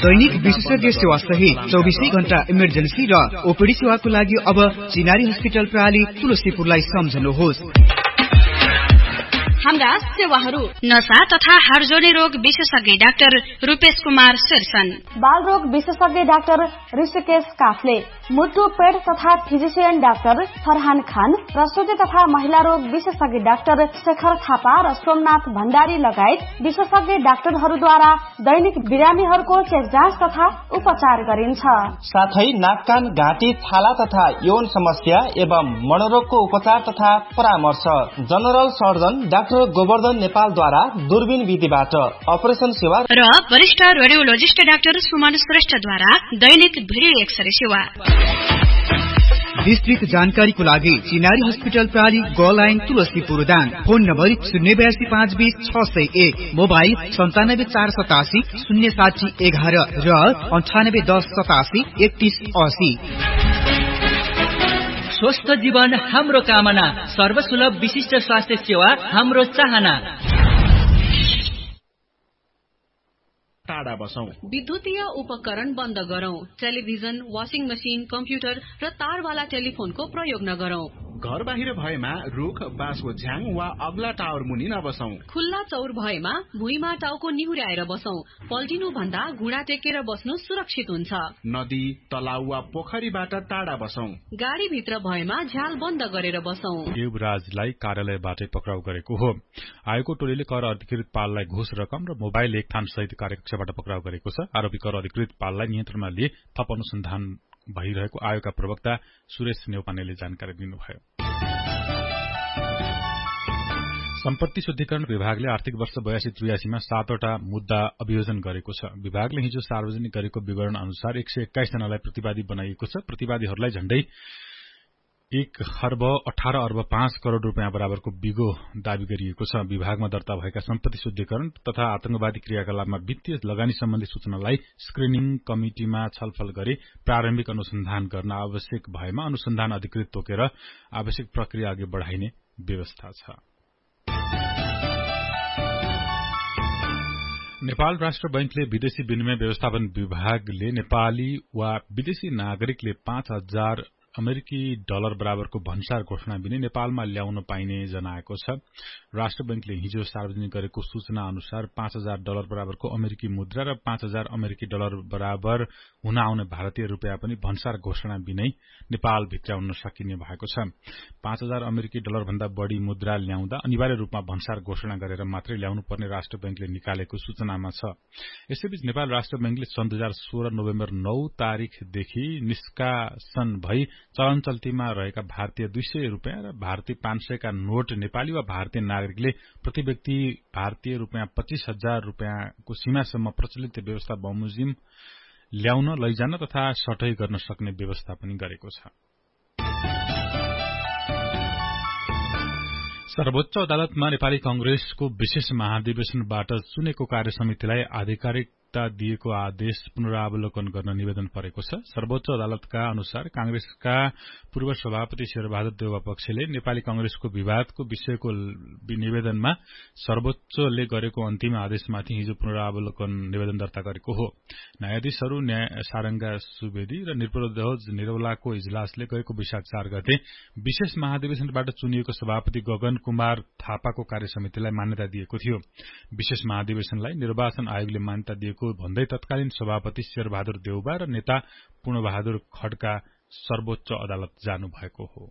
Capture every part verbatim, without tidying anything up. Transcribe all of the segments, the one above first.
दैनिक विशेषज्ञ सेवा सहित चौबिसै घण्टा इमर्जेन्सी र ओपीडी सेवाको लागि अब चिनारी हस्पिटल प्रणाली तुलसीपुरलाई सम्झनुहोस्। हाम्रा सेवाहरू नसा तथा हाड जोड्ने रोग विशेषज्ञ डाक्टर रूपेश कुमार शेरसन, बाल रोग विशेषज्ञ डाक्टर ऋषिकेश काफले, मुटु पेट तथा फिजिशियन डाक्टर फरहान खान, प्रसुति तथा महिला रोग विशेषज्ञ डाक्टर शेखर थापा र सोमनाथ भण्डारी लगायत विशेषज्ञ डाक्टरहरूद्वारा दैनिक बिरामीहरूको चेक जाँच तथा उपचार गरिन्छ। साथै नाक कान घाँटी छाला तथा यौन समस्या एवं मनोरोगको उपचार तथा परामर्श जनरल सर्जन डाक्टर गोवर्धन नेपालद्वारा दूरबीन विधिबाट अपरेसन सेवा र वरिष्ठ रेडियोलोजिस्ट डाक्टर सुमन श्रेष्ठद्वारा दैनिक भिडियो एक्सरे सेवा। विस्तृत जानकारीको लागि चिनारी हस्पिटल प्रणाली ग line Tulsipur Dang. Phone number शून्य बयासी पाँच बीस छ सय एक, मोबाइल सन्तानब्बे चार सतासी शून्य साठी एघार र अन्ठानब्बे दस सतासी एकतीस असी। स्वस्थ जीवन हाम्रो कामना, सर्वसुलभ विशिष्ट स्वास्थ्य सेवा हाम्रो चाहना। टाढा बसौं, विद्युतीय उपकरण बन्द गरौं, टेलिभिजन, वाशिङ मशिन, कम्प्युटर र तारवाला टेलिफोनको प्रयोग नगरौं। घर बाहिर भएमा रुख बाँसको झ्याङ वा अग्ला टावर मुनि नबसौं। खुल्ला चौर भएमा भुइँमा टाउको निहुर्याएर बसौं। पल्टिनु भन्दा घुँडा टेकेर बस्नु सुरक्षित हुन्छ। नदी, तलाउ वा पोखरीबाट टाढा बसौं। गाडी भित्र भएमा झ्याल बन्द गरेर बसौं। युवराजलाई कार्यालयबाटै पक्राउ गरेको हो। आयोगको टोलीले कर अधिकृत पाललाई घुस रकम र मोबाइल एक थान सहित कार्यकक्षबाट पक्राउ गरेको छ। आरोपी कर अधिकृत पाललाई नियन्त्रणमा लिए थप अनुसन्धान भइरहेको आयोगका प्रवक्ता सुरेश नेउपानेले जानकारी दिनुभयो। सम्पत्ति शुद्धिकरण विभागले आर्थिक वर्ष बयासी त्रियासीमा सातवटा मुद्दा अभियोजन गरेको छ। विभागले हिजो सार्वजनिक गरेको विवरण अनुसार एक सय एक्काइस जनालाई प्रतिवादी बनाइएको छ। प्रतिवादीहरूलाई झण्डै एक अर्ब अठार अर्ब पाँच करोड़ रूपियाँ बराबरको बिगो दावी गरिएको छ। विभागमा दर्ता भएका सम्पत्ति शुद्धिकरण तथा आतंकवादी क्रियाकलापमा वित्तीय लगानी सम्बन्धी सूचनालाई स्क्रिनिङ कमिटिमा छलफल गरी प्रारम्भिक अनुसन्धान गर्न आवश्यक भएमा अनुसन्धान अधिकृत तोकेर आवश्यक प्रक्रिया अघि बढ़ाइने व्यवस्था छ। नेपाल राष्ट्र बैंकले विदेशी विनिमय व्यवस्थापन विभागले नेपाली वा विदेशी नागरिकले पाँच हजार अमेरिकी डलर बराबरको भन्सार घोषणा बिना नेपालमा ल्याउन पाइने जनाएको छ। राष्ट्र बैंकले हिजो सार्वजनिक गरेको सूचना अनुसार पाँच हजार डलर बराबरको अमेरिकी मुद्रा र पाँच हजार अमेरिकी डलर बराबर हुन आउने भारतीय रूपियाँ पनि भन्सार घोषणा बिनै नेपाल भित्राउन सकिने भएको छ। पाँच हजार अमेरिकी डलर भन्दा बढ़ी मुद्रा ल्याउँदा अनिवार्य रूपमा भन्सार घोषणा गरेर मात्रै ल्याउनु पर्ने राष्ट्र बैंकले निकालेको सूचनामा छ। यसैबीच नेपाल राष्ट्र बैंकले सन् दुई हजार सोह्र नोभेम्बर नौ तारिखदेखि निष्कासन भई चलन चल्तीमा रहेका भारतीय दुई सय रूपियाँ र भारतीय पाँच सय का नोट नेपाली वा भारतीय नागरिकले प्रति व्यक्ति भारतीय रूपियाँ पच्चीस हजार रूपियाँको सीमासम्म प्रचलित व्यवस्था बमोजिम ल्याउन, लैजान तथा सटै गर्न सक्ने व्यवस्था पनि गरेको छ। सर्वोच्च अदालतमा नेपाली कंग्रेसको विशेष महाधिवेशनबाट चुनेको कार्यसमितिलाई आधिकारिकता दिएको आदेश पुनरावलोकन गर्न निवेदन परेको छ। सर्वोच्च अदालतका अनुसार कांग्रेसका पूर्व सभापति शेरबहादुर देउवा पक्षले नेपाली कंग्रेसको विवादको विषयको निवेदनमा सर्वोच्चले गरेको अन्तिम आदेशमाथि हिजो पुनरावलोकन निवेदन दर्ता गरेको हो। न्यायाधीशहरू न्याय सारंगा सुवेदी र निर्प्रदोज निरौलाको इजलासले गएको वैशाख चार गते विशेष महाधिवेशनबाट चुनिएको सभापति गगन कुमार थापाको कार्यसमितिलाई मान्यता दिएको थियो। विशेष महाधिवेशनलाई निर्वाचन आयोगले मान्यता दिएको भन्दै तत्कालीन सभापति शेरबहादुर देउवा र नेता पूर्णबहादुर खड्का सर्वोच्च अदालत जानु भएको हो।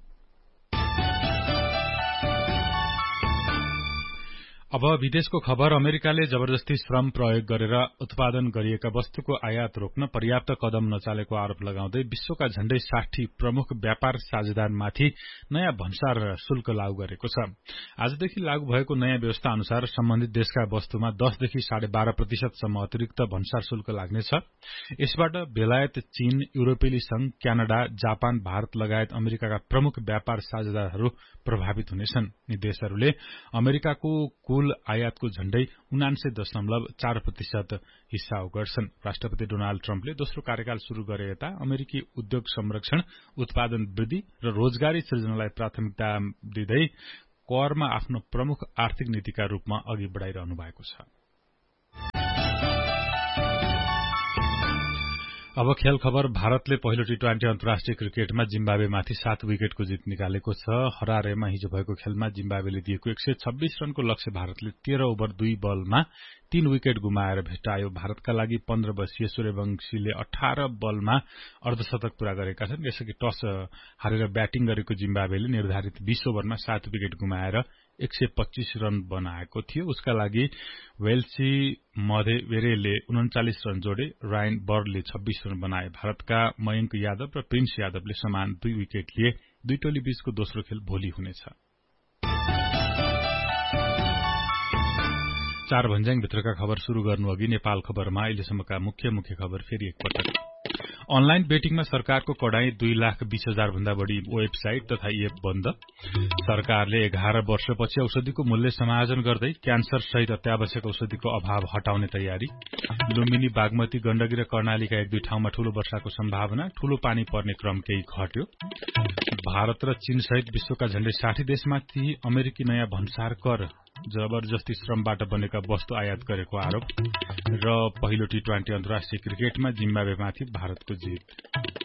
अब विदेशको खबर। अमेरिकाले जबरजस्ती श्रम प्रयोग गरेर उत्पादन गरिएका वस्तुको आयात रोक्न पर्याप्त कदम नचालेको आरोप लगाउँदै विश्वका झण्डै साठी प्रमुख व्यापार साझेदारमाथि नयाँ भन्सार शुल्क लागू गरेको छ। आजदेखि लागू भएको नयाँ व्यवस्था अनुसार सम्बन्धित देशका वस्तुमा दसदेखि साढे बाह्र प्रतिशतसम्म अतिरिक्त भन्सार शुल्क लाग्नेछ। यसबाट बेलायत, चीन, युरोपेली संघ, क्यानाडा, जापान, भारत लगायत अमेरिकाका प्रमुख व्यापार साझेदारहरू प्रभावित हुनेछन्। यी देशहरूले अमेरिकाको कुल आयातको झण्डै उनान्सय दशमलव चार प्रतिशत हिस्सा ओगट्छन्। राष्ट्रपति डोनाल्ड ट्रम्पले दोस्रो कार्यकाल शुरू गरे यता अमेरिकी उद्योग संरक्षण, उत्पादन वृद्धि र रोजगारी सृजनालाई प्राथमिकता दिँदै करमा आफ्नो प्रमुख आर्थिक नीतिका रूपमा अघि बढ़ाइरहनु भएको छ। अब खेल खबर। भारतले पहिलो टी ट्वेन्टी अन्तर्राष्ट्रिय क्रिकेटमा जिम्बाब्वेमाथि सात विकेटको जित निकालेको छ। हरारेमा हिजो भएको खेलमा जिम्बाब्वेले दिएको एक सय छब्बीस रनको लक्ष्य भारतले तेह्र ओभर दुई बलमा तीन विकेट गुमाएर भेटायो। भारतका लागि पन्ध्र वर्षीय सूर्यवंशीले अठार बलमा अर्धशतक पूरा गरेका छन्। यसअघि टस हारेर ब्याटिङ गरेको जिम्बाब्वेले निर्धारित बीस ओभरमा सात विकेट गुमाएर एक सय पच्चीस रन बनाएको थियो। उसका लागि वेल्सी मधेवेरेले उन्चालिस रन जोडे, रायन बर्डले छब्बीस रन बनाए। भारतका मयंक यादव र प्रिन्स यादवले समान दुई विकेट लिए। दुई टोली बीचको दोस्रो खेल भोलि हुनेछ। चार भन्ज्याङ भित्रका खबर शुरू गर्नु अघि नेपाल खबरमा अहिलेसम्मका मुख्य मुख्य खबर फेरि एकपटक। अनलाइन बेटिङमा सरकारको कडाई, दुई लाख बीस हजार भन्दा बढ़ी वेबसाइट तथा एप बन्द। सरकारले एघार वर्षपछि औषधिको मूल्य समायोजन गर्दै क्यान्सर सहित अत्यावश्यक औषधिको अभाव हटाउने तयारी। लुम्बिनी, बागमती, गण्डकी र कर्णालीका एक दुई ठाउँमा ठूलो वर्षाको सम्भावना। ठूलो पानी पर्ने क्रम केही घट्यो। भारत र चीन सहित विश्वका झण्डै साठी देशमाथि अमेरिकी नयाँ भन्सार कर, जबरजस्ती श्रमबाट बनेका वस्तु आयात गरेको आरोप। र पहिलो टी ट्वेन्टी अन्तर्राष्ट्रिय क्रिकेटमा जिम्बाब्वेमाथि भारतको जित।